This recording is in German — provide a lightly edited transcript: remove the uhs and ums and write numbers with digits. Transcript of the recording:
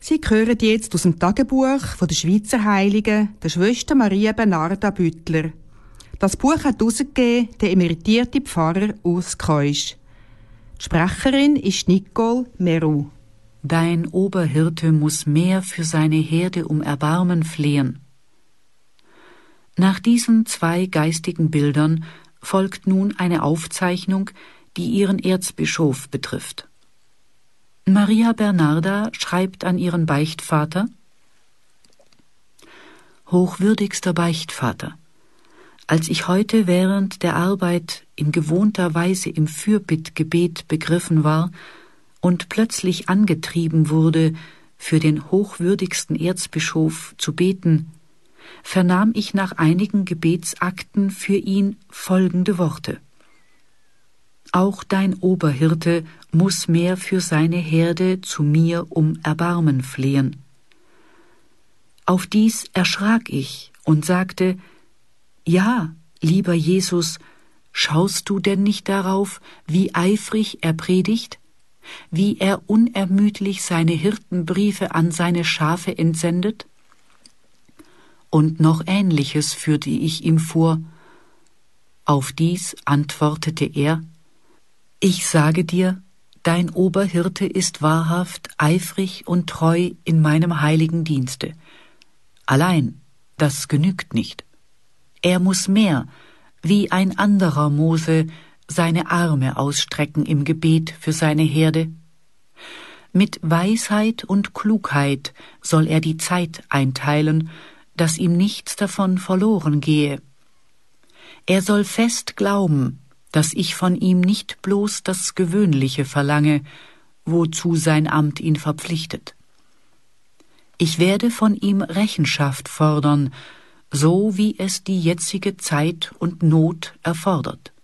Sie hören jetzt aus dem Tagebuch von der Schweizer Heiligen, der Schwester Maria Bernarda Büttler. Das Buch hat herausgegeben der emeritierte Pfarrer Urs Keusch. Die Sprecherin ist Nicole Meru. Dein Oberhirte muss mehr für seine Herde um Erbarmen flehen. Nach diesen 2 geistigen Bildern folgt nun eine Aufzeichnung, die ihren Erzbischof betrifft. Maria Bernarda schreibt an ihren Beichtvater: Hochwürdigster Beichtvater, als ich heute während der Arbeit in gewohnter Weise im Fürbittgebet begriffen war und plötzlich angetrieben wurde, für den hochwürdigsten Erzbischof zu beten, vernahm ich nach einigen Gebetsakten für ihn folgende Worte: Auch dein Oberhirte muss mehr für seine Herde zu mir um Erbarmen flehen. Auf dies erschrak ich und sagte: Ja, lieber Jesus, schaust du denn nicht darauf, wie eifrig er predigt, wie er unermüdlich seine Hirtenbriefe an seine Schafe entsendet? Und noch Ähnliches führte ich ihm vor. Auf dies antwortete er: Ich sage dir, dein Oberhirte ist wahrhaft eifrig und treu in meinem heiligen Dienste. Allein, das genügt nicht. Er muss mehr, wie ein anderer Mose, seine Arme ausstrecken im Gebet für seine Herde. Mit Weisheit und Klugheit soll er die Zeit einteilen, dass ihm nichts davon verloren gehe. Er soll fest glauben, dass ich von ihm nicht bloß das Gewöhnliche verlange, wozu sein Amt ihn verpflichtet. Ich werde von ihm Rechenschaft fordern, so wie es die jetzige Zeit und Not erfordert.